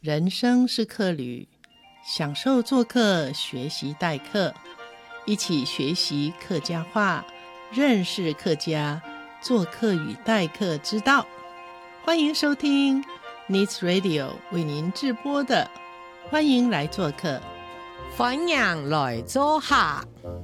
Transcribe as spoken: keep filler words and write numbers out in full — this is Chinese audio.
人生是客旅，享受做客，学习待客，一起学习客家话，认识客家，做客与待客之道。欢迎收听 Needs Radio 为您直播的，欢迎来做客， 欢迎来做客。